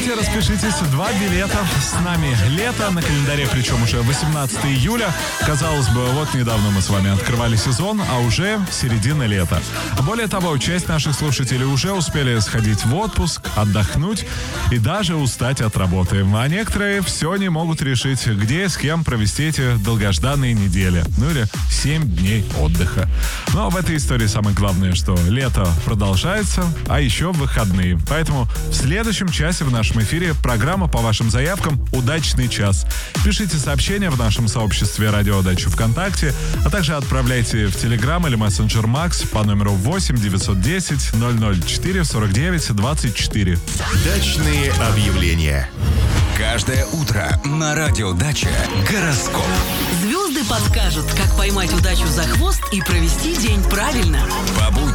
Звоните, распишитесь. 2 билета. С нами лето на календаре, причем уже 18 июля. Казалось бы, вот недавно мы с вами открывали сезон, а уже середина лета. Более того, часть наших слушателей уже успели сходить в отпуск, отдохнуть и даже устать от работы. А некоторые все не могут решить, где и с кем провести эти долгожданные недели. Ну или 7 дней отдыха. Но в этой истории самое главное, что лето продолжается, а еще выходные. Поэтому в следующем часе в нашем эфире программа по вашим заявкам «Удачный час». Пишите сообщения в нашем сообществе «Радио Дачу» ВКонтакте, а также отправляйте в Телеграм или мессенджер Макс по номеру 8 910 004 49 24. Дачные объявления. Каждое утро на Радио Дача гороскоп. Звезды подскажут, как поймать удачу за хвост и провести день правильно. По будням